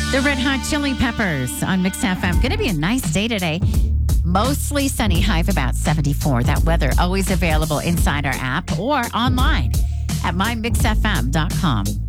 The Red Hot Chili Peppers on Mix FM. Going to be a nice day today. Mostly sunny, high of about 74. That weather always available inside our app or online at mymixfm.com.